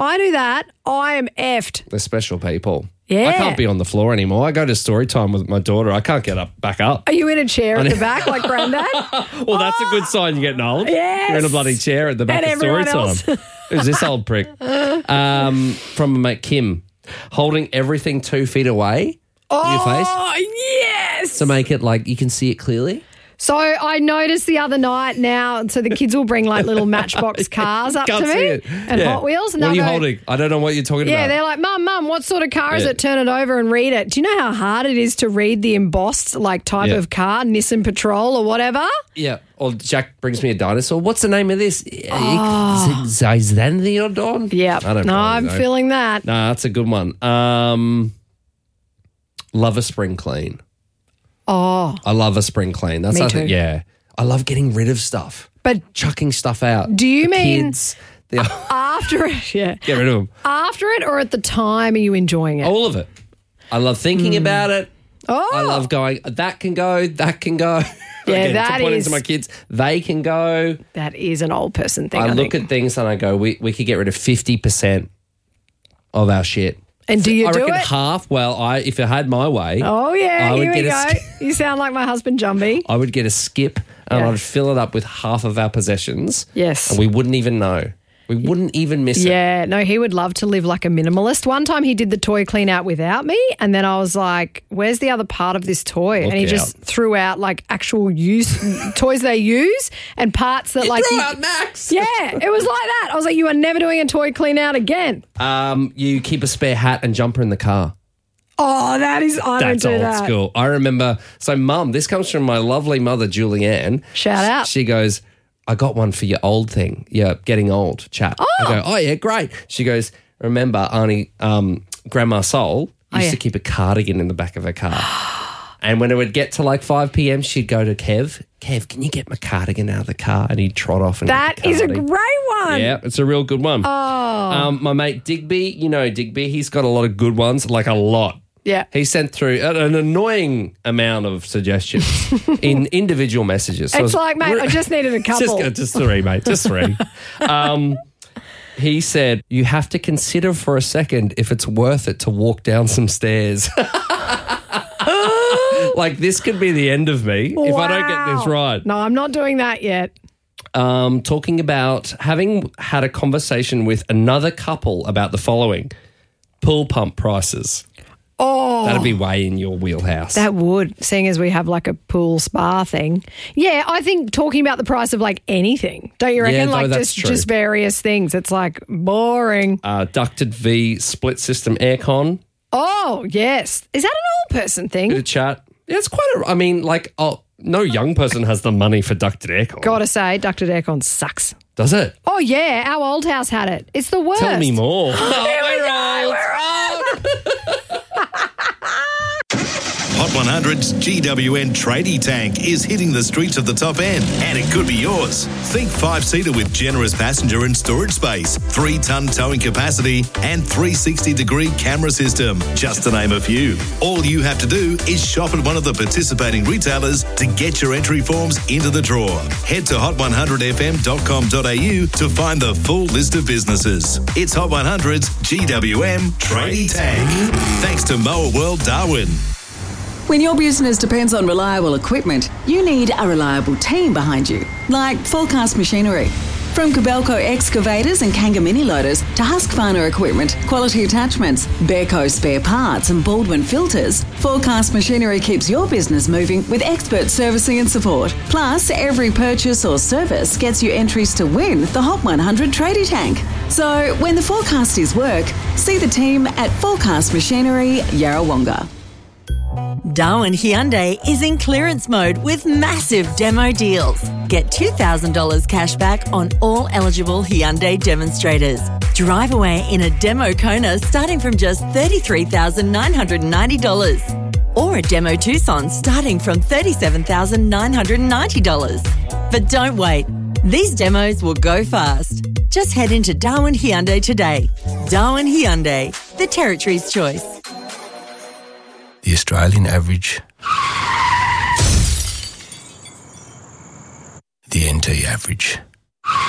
I do that, I am effed. They're special people. Yeah. I can't be on the floor anymore. I go to story time with my daughter. I can't get back up. Are you in a chair at the back like Grandad? Well, that's a good sign you're getting old. Yes. You're in a bloody chair at the back And of story everyone time. Who's this old prick? From my mate Kim. Holding everything 2 feet away from your face Oh, yes. to make it like you can see it clearly. So I noticed the other night now, so the kids will bring like little Matchbox cars up Can't to see me it. and Yeah. Hot Wheels. And What are you they'll go, holding? I don't know what you're talking Yeah, about. they're like, Mum, what sort of car is Yeah. it? Turn it over and read it. Do you know how hard it is to read the embossed like type Yeah. of car, Nissan Patrol or whatever? Yeah. Or Jack brings me a dinosaur. What's the name of this? Zyzantheodon? Yeah. I don't No, know. I'm feeling that. No, that's a good one. Love a spring clean. Oh, I love a spring clean. That's Me I think, too. yeah. I love getting rid of stuff. but Chucking stuff out. Do you The mean- kids? after it, yeah. Get rid of them. After it or at the time are you enjoying it? All of it. I love thinking about it. Oh. I love going, that can go, that can go. Yeah, Again, that to point is- into my kids, they can go. That is an old person thing, I I look think. at things and I go, we could get rid of 50% of our shit. And do you I do reckon it? half. Well, if I had my way, Oh, yeah, I would here we get go. You sound like my husband, Jumbie. I would get a skip and Yeah. I'd fill it up with half of our possessions. Yes. And we wouldn't even know. We wouldn't even miss it. Yeah, no, he would love to live like a minimalist. One time he did the toy clean out without me, and then I was like, where's the other part of this toy? Look and he just out. threw out like actual toys they use and parts that like... Throw out Max. Yeah, it was like that. I was like, you are never doing a toy clean out again. You keep a spare hat and jumper in the car. Oh, I That's don't do old that. school. I remember, so Mum, this comes from my lovely mother, Julianne. Shout out. She goes, I got one for your old thing. Yeah, getting old, chap. I go, oh, yeah, great. She goes, remember, Auntie, Grandma Sol used yeah. to keep a cardigan in the back of her car. And when it would get to like 5 p.m, she'd go to Kev, can you get my cardigan out of the car? And he'd trot off and That get the is a cardi. great one. Yeah, it's a real good one. Oh. My mate Digby, you know Digby, he's got a lot of good ones, like a lot. Yeah. He sent through an annoying amount of suggestions in individual messages. So It's like, mate, I just needed a couple. Just three, mate. Just three. He said, you have to consider for a second if it's worth it to walk down some stairs. Like, this could be the end of me if I don't get this Wow. right. No, I'm not doing that yet. Talking about having had a conversation with another couple about the following. Pool pump prices. Oh. That'd be way in your wheelhouse. That would, seeing as we have like a pool spa thing. Yeah, I think talking about the price of like anything, don't you reckon? Yeah, no, like that's true. just various things. It's like boring. Ducted V split system aircon. Oh, yes. Is that an old person Bit thing? of chat. Yeah, it's quite a, I mean, like, no young person has the money for ducted aircon. Gotta say, ducted aircon sucks. Does it? Oh, yeah, our old house had it. It's the worst. Tell me more. Here we go. Hot 100's GWN Tradie Tank is hitting the streets of the top end, and it could be yours. Think 5-seater with generous passenger and storage space, 3-ton towing capacity, and 360-degree camera system, just to name a few. All you have to do is shop at one of the participating retailers to get your entry forms into the draw. Head to hot100fm.com.au to find the full list of businesses. It's Hot 100's GWM Tradie Tank. Thanks to Mower World Darwin. When your business depends on reliable equipment, you need a reliable team behind you, like Forecast Machinery. From Kobelco excavators and Kanga mini loaders to Husqvarna equipment, quality attachments, Bearco spare parts and Baldwin filters, Forecast Machinery keeps your business moving with expert servicing and support. Plus, every purchase or service gets you entries to win the Hot 100 Tradie Tank. So, when the forecast is work, see the team at Forecast Machinery, Yarrawonga. Darwin Hyundai is in clearance mode with massive demo deals. Get $2,000 cash back on all eligible Hyundai demonstrators. Drive away in a demo Kona starting from just $33,990. Or a demo Tucson starting from $37,990. But don't wait. These demos will go fast. Just head into Darwin Hyundai today. Darwin Hyundai, the Territory's choice. The Australian average, the NT average.